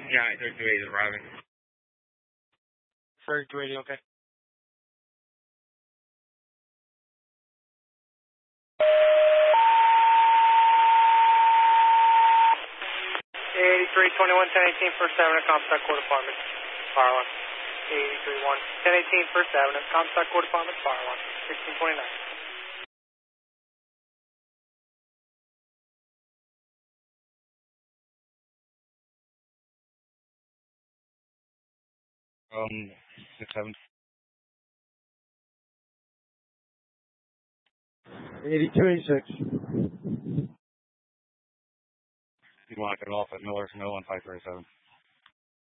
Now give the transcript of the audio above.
Yeah, 3280 is arriving. 3280, okay. 8321 1018 First Avenue, Comstock Court Apartments, Fire One. 8321 1018 First Avenue, Comstock Court Apartments, Fire One. 1629. Um, 67. 8286. You want to get off at Miller's Mill on 537.